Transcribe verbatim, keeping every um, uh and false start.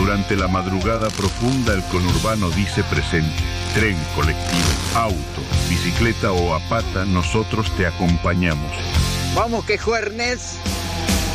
Durante la madrugada profunda el conurbano dice presente. Tren, colectivo, auto, bicicleta o a pata, nosotros te acompañamos. Vamos que juernes.